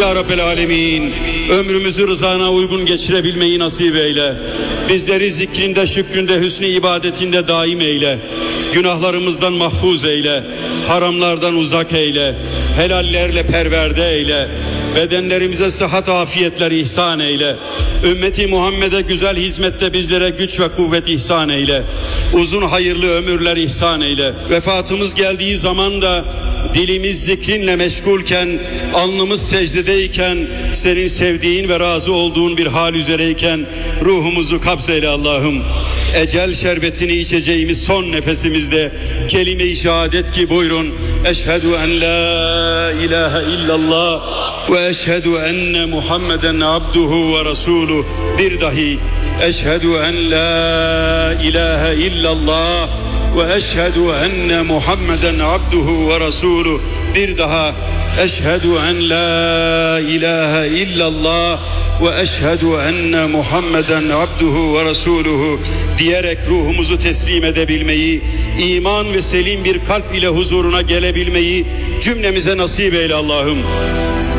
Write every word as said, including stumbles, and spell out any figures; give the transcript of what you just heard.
Ya Rabbel Alemin, ömrümüzü rızana uygun geçirebilmeyi nasip eyle. Bizleri zikrinde, şükründe, hüsnü ibadetinde daim eyle. Günahlarımızdan mahfuz eyle. Haramlardan uzak eyle. Helallerle perverde eyle. Bedenlerimize sıhhat afiyetler ihsan eyle. Ümmeti Muhammed'e güzel hizmette bizlere güç ve kuvvet ihsan eyle. Uzun hayırlı ömürler ihsan eyle. Vefatımız geldiği zaman da dilimiz zikrinle meşgulken, alnımız secdedeyken, senin sevdiğin ve razı olduğun bir hal üzereyken ruhumuzu kabzeyle Allah'ım. Ecel şerbetini içeceğimiz son nefesimizde kelime-i şehadet ki buyurun: Eşhedü en la ilahe illallah ve eşhedü enne Muhammeden abduhu ve resuluh. Bir dahi eşhedü en la ilahe illallah ve eşhedü enne Muhammeden abduhu ve resuluh. Bir daha eşhedü en la ilahe illallah ve eşhedü enne Muhammeden abduhu ve resuluhu diyerek ruhumuzu teslim edebilmeyi, iman ve selim bir kalp ile huzuruna gelebilmeyi cümlemize nasip eyle Allah'ım.